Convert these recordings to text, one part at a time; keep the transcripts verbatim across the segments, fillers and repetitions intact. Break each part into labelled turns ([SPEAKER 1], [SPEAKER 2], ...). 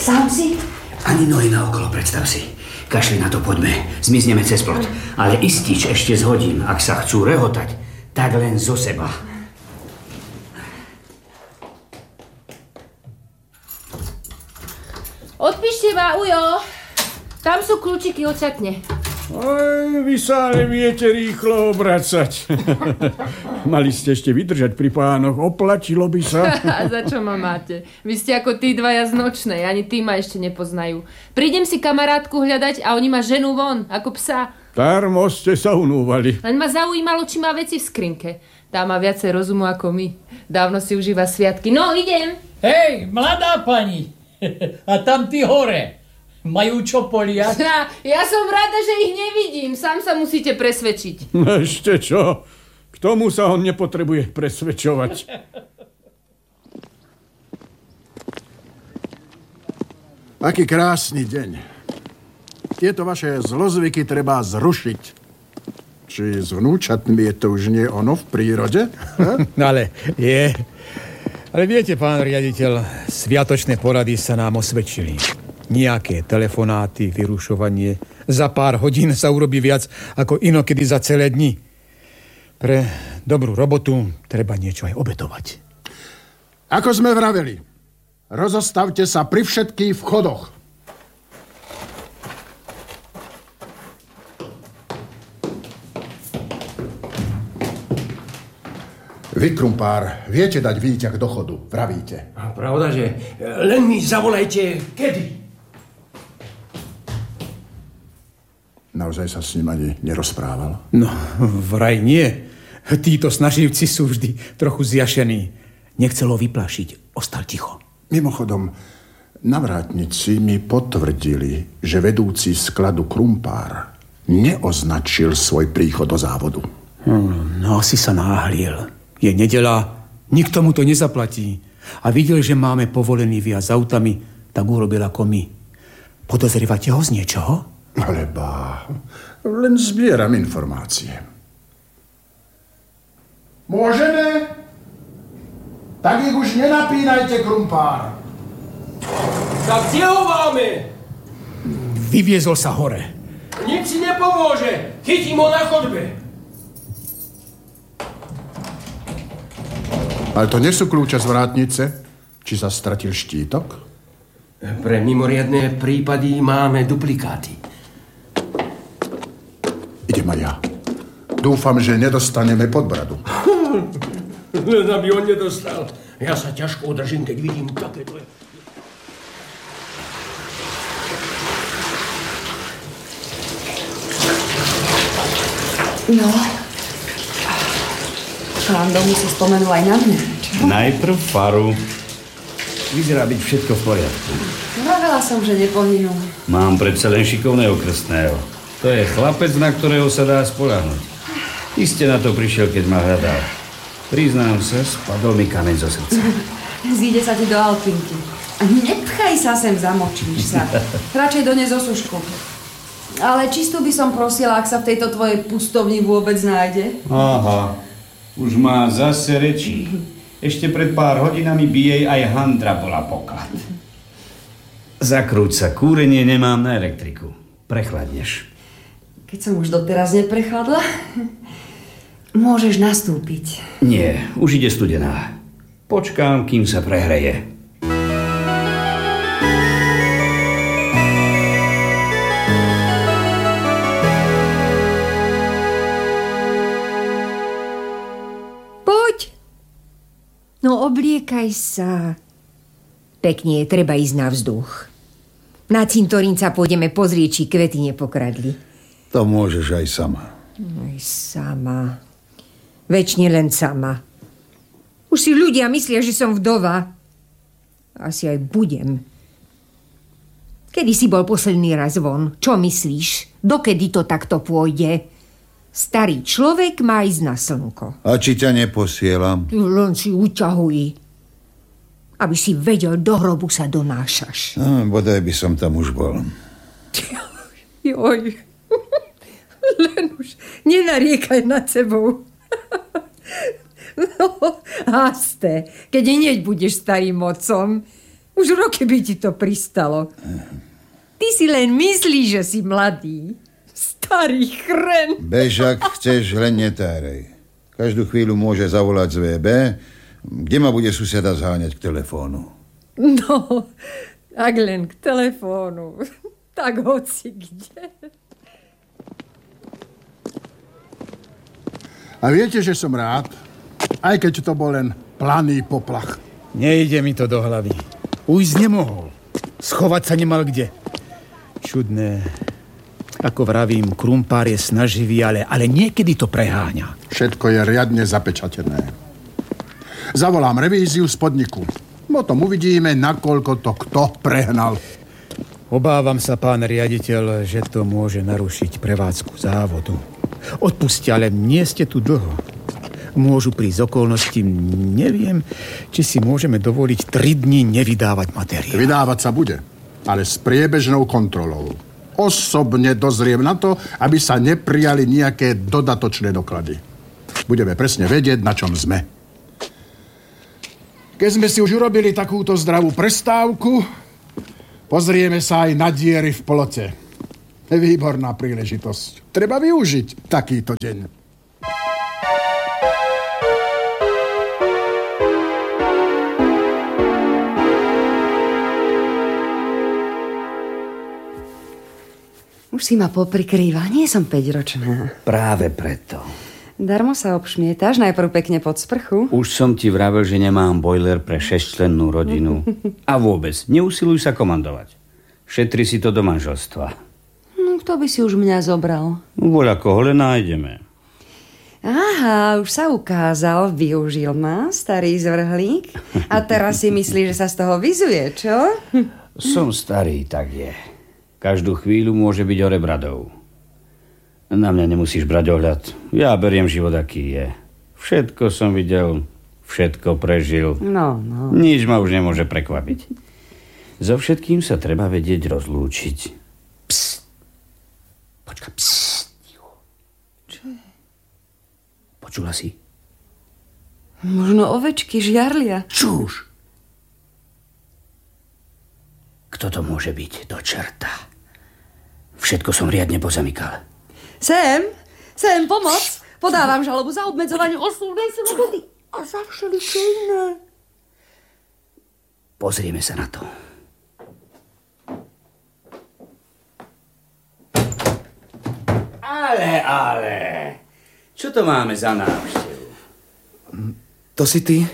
[SPEAKER 1] Sám si?
[SPEAKER 2] Ani nohy naokolo, predstav si. Kašli na to, poďme. Zmizneme cez plot. Ale istič ešte zhodím. Ak sa chcú rehotať, tak len zo seba.
[SPEAKER 3] Odpíšte ma, Ujo. Tam sú kľúčiky od šatne.
[SPEAKER 4] Aj, vy sa neviete rýchlo obracať. Mali ste ešte vydržať pri pánoch, oplatilo by sa.
[SPEAKER 3] A za čo ma máte? Vy ste ako tí dvaja z nočnej, ani tí ma ešte nepoznajú. Prídem si kamarátku hľadať a oni ma ženú von, ako psa.
[SPEAKER 4] Darmo ste sa unúvali.
[SPEAKER 3] Len ma zaujímalo, či má veci v skrinke. Tá má viacej rozumu ako my. Dávno si užíva sviatky. No, idem.
[SPEAKER 5] Hej, mladá pani. A tam ty hore. Majú čo poliať?
[SPEAKER 3] Ja, ja som rada, že ich nevidím. Sám sa musíte presvedčiť.
[SPEAKER 4] Ešte čo? K tomu sa on nepotrebuje presvedčovať.
[SPEAKER 6] Aký krásny deň. Tieto vaše zlozvyky treba zrušiť. Či s vnúčatmi je to už nie ono v prírode?
[SPEAKER 7] No ale je. Ale viete, pán riaditeľ, sviatočné porady sa nám osvedčili. Nejaké telefonáty, vyrušovanie. Za pár hodín sa urobí viac ako inokedy za celé dni. Pre dobrú robotu treba niečo aj obetovať.
[SPEAKER 6] Ako sme vraveli, rozostavte sa pri všetkých vchodoch. Vy, Krumpár, viete dať výťah do chodu, vravíte.
[SPEAKER 2] A pravda, že len mi zavolajte, kedy.
[SPEAKER 6] Naozaj sa s ním ani nerozprával?
[SPEAKER 7] No, vraj nie. Títo snaživci sú vždy trochu zjašení. Nechcel ho vyplašiť, ostal ticho.
[SPEAKER 6] Mimochodom, navrátnici mi potvrdili, že vedúci skladu Krumpár neoznačil svoj príchod do závodu.
[SPEAKER 7] Hmm, no, asi sa náhliel. Je nedeľa, nikto mu to nezaplatí. A videl, že máme povolený viac autami, tak urobil ako my. Podozrievate ho z niečoho?
[SPEAKER 6] Ale bá, len zbieram informácie. Môžeme? Tak ich už nenapínajte, Krumpár.
[SPEAKER 8] Tak kde ho máme?
[SPEAKER 7] Vyviezol sa hore.
[SPEAKER 8] Nic si nepomôže. Chytím ho na chodbe.
[SPEAKER 6] Ale to nie sú kľúče z vrátnice? Či sa stratil štítok?
[SPEAKER 8] Pre mimoriadne prípady máme duplikáty.
[SPEAKER 6] Idem aj ja. Dúfam, že nedostaneme podbradu.
[SPEAKER 8] Len aby on nedostal. Ja sa ťažko udržím, keď vidím takéto...
[SPEAKER 1] No. Pán Domu si spomenul aj na mňa. Čo?
[SPEAKER 2] Najprv faru. Vyzerá byť všetko v poriadku.
[SPEAKER 1] Vravela som, že nepominul.
[SPEAKER 2] Mám predsa len šikovného krstného. To je chlapec, na ktorého sa dá spoľahnúť. Iste na to prišiel, keď ma hľadal. Priznám sa, spadol mi kameň zo srdca.
[SPEAKER 1] Zíde sa ti do Alpinky. Nepchaj sa sem, zamočíš sa. Radšej dones osušku. Ale čisto by som prosila, ak sa v tejto tvojej pustovni vôbec nájde.
[SPEAKER 2] Aha, už má zase rečí. Ešte pred pár hodinami by jej aj handra bola poklad. Zakrúť sa, kúrenie nemám na elektriku. Prechladneš.
[SPEAKER 1] Keď som už doteraz neprechladla, môžeš nastúpiť.
[SPEAKER 2] Nie, už ide studená. Počkám, kým sa prehreje.
[SPEAKER 9] Poď. No obliekaj sa. Pekne je treba ísť na vzduch. Na cintorín sa pôjdeme pozrieť, či kvety nepokradli.
[SPEAKER 10] To môžeš aj sama.
[SPEAKER 9] Aj sama. Večne len sama. Už si ľudia myslia, že som vdova. Asi aj budem. Kedy si bol posledný raz von? Čo myslíš? Dokedy to takto pôjde? Starý človek má ísť na slnko.
[SPEAKER 10] A či ťa neposielam?
[SPEAKER 9] Len si uťahuj. Aby si vedel, do hrobu sa donášaš.
[SPEAKER 10] No, bodaj by som tam už bol.
[SPEAKER 9] Joj. Len už nenariekaj nad sebou. No, hasté, keď hneď budeš starým otcom. Už roky by ti to pristalo. Ty si len myslíš, že si mladý. Starý chren.
[SPEAKER 10] Bež, ak chceš, len netárej. Každú chvíľu môže zavolať z vé bé, kde ma bude suseda zháňať k telefónu.
[SPEAKER 9] No, ak len k telefónu. Tak hoci kde.
[SPEAKER 6] A viete, že som rád, aj keď to bol len planý poplach.
[SPEAKER 7] Nejde mi to do hlavy. Ujsť nemohol. Schovať sa nemal kde. Čudné. Ako vravím, krumpár je snaživý, ale, ale niekedy to preháňa.
[SPEAKER 6] Všetko je riadne zapečatené. Zavolám revíziu z podniku. Potom uvidíme, nakoľko to kto prehnal.
[SPEAKER 7] Obávam sa, pán riaditeľ, že to môže narušiť prevádzku závodu. Odpustia, ale nie ste tu dlho. Môžu prísť okolnosti, neviem, či si môžeme dovoliť tri dni nevydávať materiál.
[SPEAKER 6] Vydávať sa bude, ale s priebežnou kontrolou. Osobne dozriem na to, aby sa neprijali nejaké dodatočné doklady. Budeme presne vedieť, na čom sme. Keď sme si už urobili takúto zdravú prestávku, pozrieme sa aj na diery v plote. Výborná príležitosť. Treba využiť takýto deň.
[SPEAKER 1] Už si ma poprikrýva, nie som päťročná.
[SPEAKER 2] Práve preto.
[SPEAKER 1] Darmo sa obšmietáš, najprv pekne pod sprchu.
[SPEAKER 2] Už som ti vravel, že nemám bojler pre šesťčlennú rodinu. A vôbec, neusiluj sa komandovať. Šetri si to do manželstva.
[SPEAKER 1] No, kto by si už mňa zobral?
[SPEAKER 2] Voľa koho len nájdeme.
[SPEAKER 1] Aha, už sa ukázal, využil ma, starý zvrhlík. A teraz si myslí, že sa z toho vyzuje, čo?
[SPEAKER 2] Som starý, tak je. Každú chvíľu môže byť hore bradou. Na mňa nemusíš brať ohľad. Ja beriem život, aký je. Všetko som videl, všetko prežil.
[SPEAKER 1] No, no.
[SPEAKER 2] Nič ma už nemôže prekvapiť. So všetkým sa treba vedieť rozlúčiť. Psst. Počka, psst.
[SPEAKER 1] Čo je?
[SPEAKER 2] Počula si?
[SPEAKER 1] Možno ovečky žiarlia.
[SPEAKER 2] Čuž. Kto to môže byť, do čerta? Všetko som riadne pozamykal.
[SPEAKER 1] Sem, sem, pomoc. Podávam žalobu za obmedzovanie osobnej slobody. A za všeličo iné.
[SPEAKER 2] Pozrieme sa na to. Ale, ale. Čo to máme za návštevu?
[SPEAKER 11] To si ty?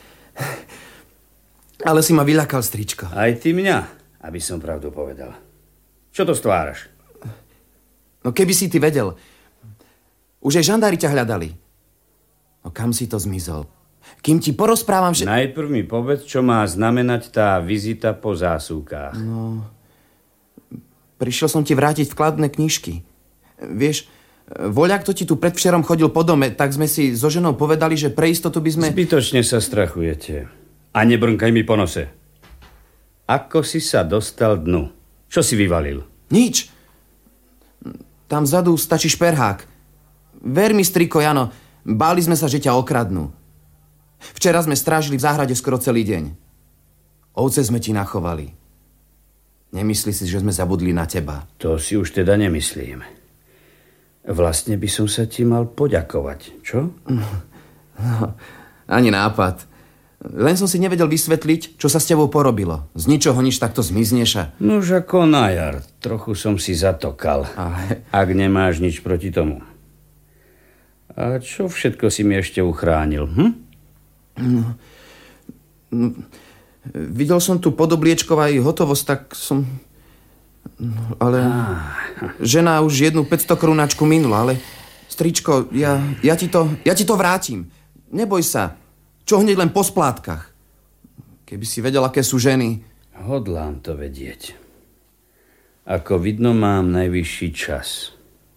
[SPEAKER 11] Ale si ma vyľakal, stričko.
[SPEAKER 2] Aj ty mňa, aby som pravdu povedal. Čo to stváraš?
[SPEAKER 11] No keby si ty vedel. Už aj žandári ťa hľadali. No kam si to zmizol? Kým ti porozprávam, že...
[SPEAKER 2] Najprv mi povedz, čo má znamenať tá vizita po zásuvkách.
[SPEAKER 11] No... Prišiel som ti vrátiť vkladné knižky. Vieš, voľak, kto ti tu predvčerom chodil po dome, tak sme si so ženou povedali, že pre istotu by sme...
[SPEAKER 2] Zbytočne sa strachujete. A nebrnkaj mi po nose. Ako si sa dostal dnu? Čo si vyvalil?
[SPEAKER 11] Nič. Tam vzadu stačí šperhák. Ver mi, striko Jano, báli sme sa, že ťa okradnú. Včera sme strážili v záhrade skoro celý deň. Ovce sme ti nachovali. Nemyslí si, že sme zabudli na teba?
[SPEAKER 2] To si už teda nemyslím. Vlastne by som sa ti mal poďakovať, čo?
[SPEAKER 11] No, ani nápad. Len som si nevedel vysvetliť, čo sa s tebou porobilo. Z ničoho nič takto zmizneš a...
[SPEAKER 2] Nož ako na jar. Trochu som si zatokal.
[SPEAKER 11] Ale...
[SPEAKER 2] Ak nemáš nič proti tomu. A čo všetko si mi ešte uchránil, hm?
[SPEAKER 11] No, no, videl som tu podobliečkov aj hotovosť, tak som... No, ale... Ah. Žena už jednu päťsto korunáčku minula, ale... Stričko, ja, ja, ti to, ja ti to vrátim. Neboj sa. Čo hneď len po splátkach. Keby si vedel, aké sú ženy.
[SPEAKER 2] Hodlám to vedieť. Ako vidno, mám najvyšší čas.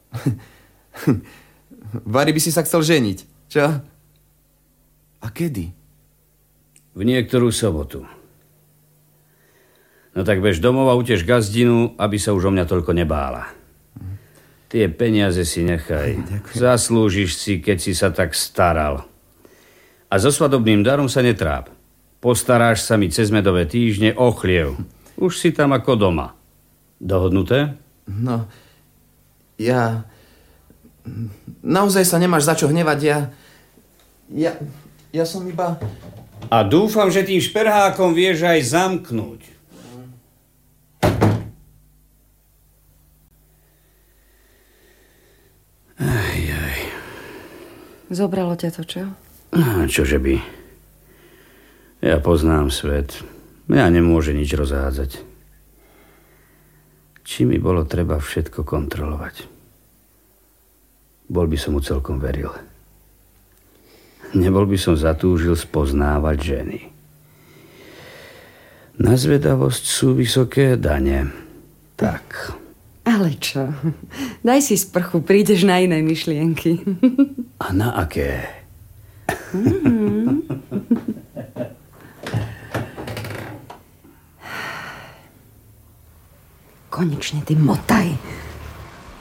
[SPEAKER 11] Vary by si sa chcel ženiť, čo? A kedy?
[SPEAKER 2] V niektorú sobotu. No tak bež domov a uteš gazdinu, aby sa už o mňa toľko nebála. Tie peniaze si nechaj. Ďakujem. Zaslúžiš si, keď si sa tak staral. A so svadobným darom sa netráp. Postaráš sa mi cez medové týždne o chliev. Už si tam ako doma. Dohodnuté?
[SPEAKER 11] No, ja... Naozaj sa nemáš za čo hnevať, ja... Ja... Ja som iba...
[SPEAKER 2] A dúfam, že tým šperhákom vieš aj zamknúť. Aj, aj.
[SPEAKER 1] Zobralo ťa to, čo?
[SPEAKER 2] Čože by? Ja poznám svet. Ja nemôže nič rozhádzať. Či mi bolo treba všetko kontrolovať? Bol by som mu celkom veril. Nebol by som zatúžil spoznávať ženy. Na zvedavosť sú vysoké dane. Tak.
[SPEAKER 1] Ale čo? Daj si sprchu, prídeš na iné myšlienky.
[SPEAKER 2] A na aké?
[SPEAKER 1] Mm. Konečne ty motaj.